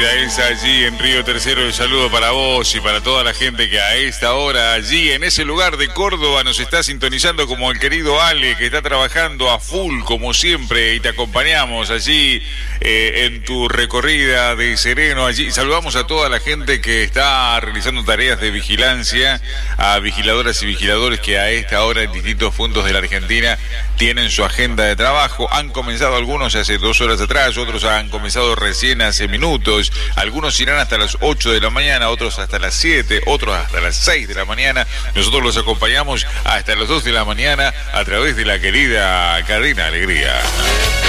es allí en Río Tercero. El saludo para vos y para toda la gente que a esta hora allí en ese lugar de Córdoba nos está sintonizando, como el querido Ale, que está trabajando a full como siempre, y te acompañamos allí en tu recorrida de sereno. Allí saludamos a toda la gente que está realizando tareas de vigilancia, a vigiladoras y vigiladores que a esta hora en distintos puntos de la Argentina tienen su agenda de trabajo. Han comenzado algunos hace 2 horas atrás, otros han comenzado recién hace minutos. Algunos irán hasta las 8 de la mañana, otros hasta las 7, otros hasta las 6 de la mañana. Nosotros los acompañamos hasta las 2 de la mañana a través de la querida Cadena Alegría.